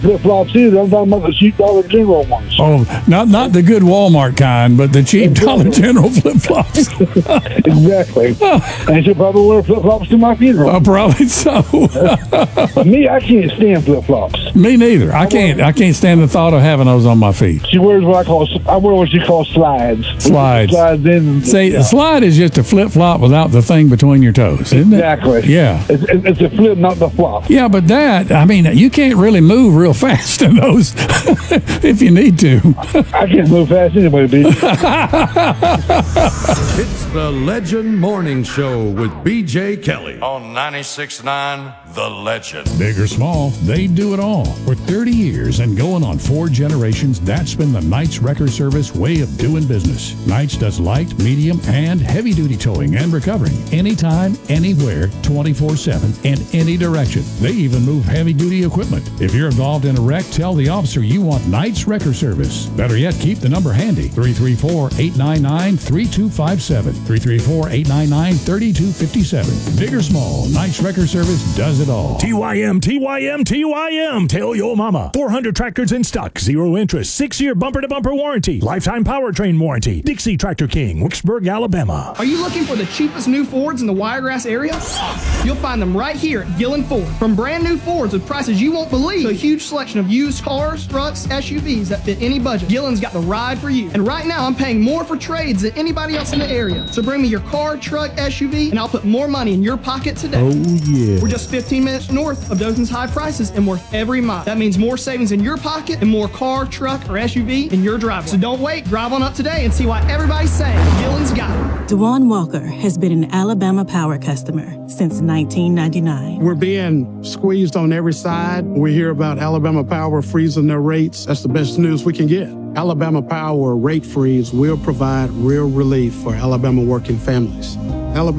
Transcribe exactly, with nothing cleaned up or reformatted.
flip-flops either. I'm talking about the cheap Dollar General ones. Oh, not not the good Walmart kind, but the cheap Dollar General flip-flops. Exactly. And she'll probably wear flip-flops to my funeral. Uh, probably so. Me, I can't stand flip-flops. Me neither. I can't. I can't stand the thought of having those on my feet. She wears what I call. I wear what she calls slides. Slides. Slides in. Say, a slide is just a flip-flop without the thing between your toes, isn't it? Exactly. Yeah. It's, it's a flip, not the flop. Yeah, but that, I mean, you can't really move real fast in those if you need to. I can't move fast anyway, B. It's the Legend Morning Show with B J Kelly on ninety-six point nine The Legend. Big or small, they do it all. For thirty years and going on four generations, that's been the Knights Wrecker Service way of doing business. Knights does light, medium, and heavy-duty towing and recovering anytime, anywhere, twenty-four seven, in any direction. They even move heavy-duty equipment. If you're involved in a wreck, tell the officer you want Knights Wrecker Service. Better yet, keep the number handy. three three four, eight nine nine, three two five seven. three three four, eight nine nine, three two five seven. Big or small, Knights Wrecker Service does it all. T Y M, T Y M, T Y M. Tell your mama. four hundred tractors in stock. Zero interest. Six-year bumper-to-bumper warranty. Lifetime powertrain warranty. Dixie Tractor King, Wicksburg, Alabama. Are you looking for the cheapest new Fords in the Wiregrass area? You'll find them right here at Gillen Ford. From brand new Fords with prices you won't believe to a huge selection of used cars, trucks, S U Vs that fit any budget. Gillen's got the ride for you. And right now, I'm paying more for trades than anybody else in the area. So bring me your car, truck, S U V, and I'll put more money in your pocket today. Oh, yeah. We're just fifteen minutes north of Dothan's high prices and worth every mile. That means more savings in your pocket and more car, truck, or S U V in your driveway. So don't wait. Drive on up today and see why everybody's saying Gillen's got it. DeJuan Walker has been an Alabama Power customer since nineteen ninety-nine. We're being squeezed on every side. We hear about Alabama Power freezing their rates. That's the best news we can get. Alabama Power rate freeze will provide real relief for Alabama working families.